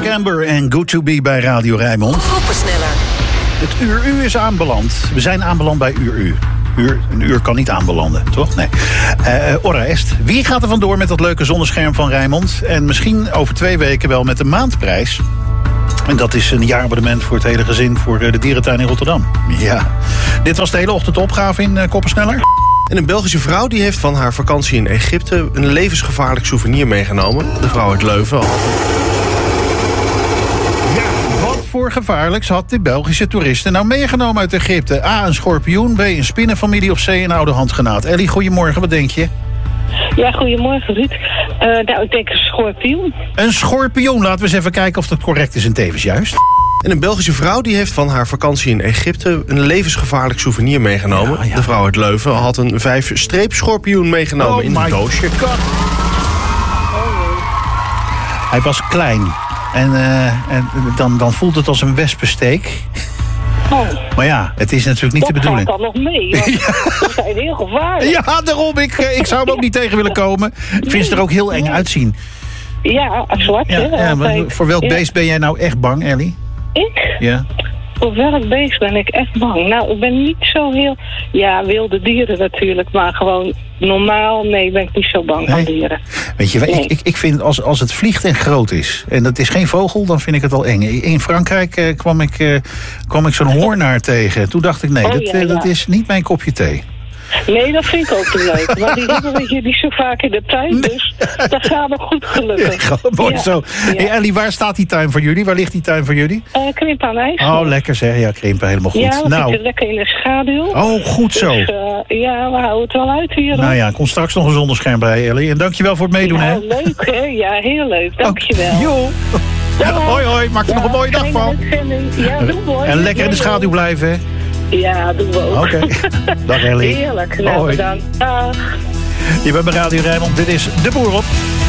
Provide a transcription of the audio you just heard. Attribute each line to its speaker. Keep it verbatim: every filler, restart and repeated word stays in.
Speaker 1: Mark Amber en Good to Be bij Radio Rijnmond.
Speaker 2: Groepensneller.
Speaker 1: Het uur U is aanbeland. We zijn aanbeland bij uur U. Uur, een uur kan niet aanbelanden, toch? Nee. Uh, Ora Est, wie gaat er vandoor met dat leuke zonnescherm van Rijnmond? En misschien over twee weken wel met de maandprijs. En dat is een jaarabonnement voor het hele gezin voor de dierentuin in Rotterdam. Ja. Dit was de hele ochtend opgave in uh, Koppensneller.
Speaker 3: En een Belgische vrouw die heeft van haar vakantie in Egypte een levensgevaarlijk souvenir meegenomen. De vrouw uit Leuven.
Speaker 1: Ja, wat voor gevaarlijks had de Belgische toeristen nou meegenomen uit Egypte? A, een schorpioen, B, een spinnenfamilie of C, een oude handgranaat. Ellie, goedemorgen, wat denk je?
Speaker 4: Ja, goedemorgen Ruud. Uh, nou, ik denk een schorpioen.
Speaker 1: Een schorpioen, laten we eens even kijken of dat correct is en tevens juist.
Speaker 3: En een Belgische vrouw die heeft van haar vakantie in Egypte een levensgevaarlijk souvenir meegenomen. Ja, ja. De vrouw uit Leuven had een vijf-streep-schorpioen meegenomen
Speaker 1: oh
Speaker 3: in een doosje.
Speaker 1: God. Hij was klein. En, uh, en dan, dan voelt het als een wespensteek.
Speaker 4: Oh.
Speaker 1: Maar ja, het is natuurlijk niet
Speaker 4: dat
Speaker 1: de bedoeling.
Speaker 4: Dat gaat dan nog mee, want
Speaker 1: ja.
Speaker 4: dat zijn heel gevaarlijk.
Speaker 1: Ja, daarom. Ik, ik zou hem ook niet tegen willen komen. Ik vind ze er ook heel eng uitzien.
Speaker 4: Ja, zwart.
Speaker 1: Ja,
Speaker 4: hè,
Speaker 1: ja, maar voor welk
Speaker 4: ja.
Speaker 1: beest ben jij nou echt bang, Ellie?
Speaker 4: Ik?
Speaker 1: Ja.
Speaker 4: Voor welk beest ben ik echt bang? Nou, ik ben niet zo heel... Ja, wilde dieren natuurlijk, maar gewoon normaal... Nee, ben ik niet zo bang
Speaker 1: nee.
Speaker 4: van dieren.
Speaker 1: Weet je, nee. ik, ik, ik vind als, als het vliegt en groot is... en dat is geen vogel, dan vind ik het al eng. In Frankrijk eh, kwam ik, eh, kwam ik zo'n hoornaar tegen. Toen dacht ik, nee,
Speaker 4: oh,
Speaker 1: dat,
Speaker 4: ja,
Speaker 1: eh,
Speaker 4: ja.
Speaker 1: dat is niet mijn kopje thee.
Speaker 4: Nee, dat vind ik ook niet leuk. Maar die hebben we hier niet zo vaak in de tuin, dus dat gaat nog goed gelukkig.
Speaker 1: Ja, mooi
Speaker 4: ja.
Speaker 1: zo.
Speaker 4: Ja.
Speaker 1: Hey Ellie, waar staat die tuin voor jullie? Waar ligt die tuin voor jullie?
Speaker 4: Uh, Krimp aan IJssel.
Speaker 1: Oh, lekker zeg. Ja, Krimpen, helemaal goed.
Speaker 4: Ja, we
Speaker 1: nou.
Speaker 4: zitten lekker in de schaduw.
Speaker 1: Oh, goed zo.
Speaker 4: Dus, uh, ja, we houden het wel uit hier.
Speaker 1: Nou ja, kom straks nog een zonnescherm bij, Ellie. En dankjewel voor het meedoen,
Speaker 4: ja,
Speaker 1: hè?
Speaker 4: leuk, hè? Ja, heel leuk. Dankjewel.
Speaker 1: Oh, jo. Ja, hoi, hoi. Maak er ja, nog een mooie dag van.
Speaker 4: Ja, doe mooi.
Speaker 1: En lekker in de schaduw blijven, hè?
Speaker 4: Ja, doen we ook.
Speaker 1: Oké. Okay. Dag Ellie.
Speaker 4: Heerlijk. Nou,
Speaker 1: hoi.
Speaker 4: Bedankt. Dag.
Speaker 1: Je bent bij Radio Rijnmond. Dit is De Boer op.